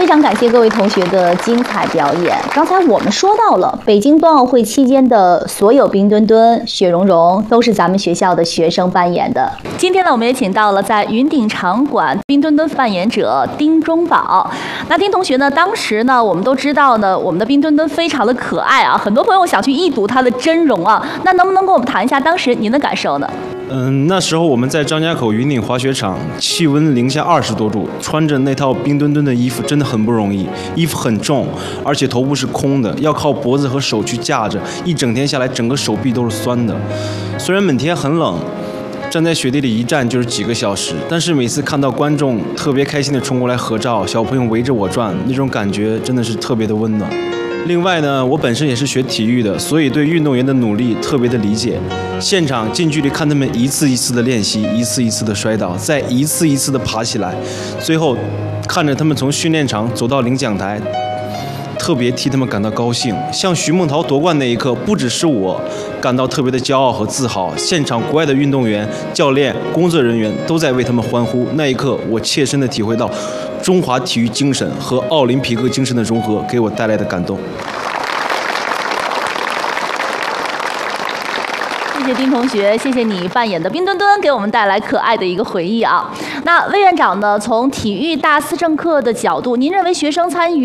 非常感谢各位同学的精彩表演。刚才我们说到了北京冬奥会期间的所有冰墩墩、雪容融都是咱们学校的学生扮演的。今天呢，我们也请到了在云顶场馆冰墩墩扮演者丁中宝。那丁同学呢，当时呢，我们都知道呢，我们的冰墩墩非常的可爱啊，很多朋友想去一睹它的真容啊。那能不能跟我们谈一下当时您的感受呢？ 那时候我们在张家口云顶滑雪场，气温零下20多度，穿着那套冰墩墩的衣服真的很不容易，衣服很重，而且头部是空的，要靠脖子和手去架着，一整天下来，整个手臂都是酸的。虽然每天很冷，站在雪地里一站就是几个小时，但是每次看到观众特别开心地冲过来合照，小朋友围着我转，那种感觉真的是特别的温暖。另外呢，我本身也是学体育的，所以对运动员的努力特别的理解。现场近距离看他们一次一次的练习，一次一次的摔倒，再一次一次的爬起来，最后看着他们从训练场走到领奖台，特别替他们感到高兴。像徐梦桃夺冠那一刻，不只是我感到特别的骄傲和自豪，现场国外的运动员、教练、工作人员都在为他们欢呼。那一刻，我切身的体会到中华体育精神和奥林匹克精神的融合给我带来的感动。 谢谢丁同学，谢谢你扮演的冰墩墩给我们带来可爱的一个回忆啊。那魏院长呢，从体育大思政课的角度，您认为学生参与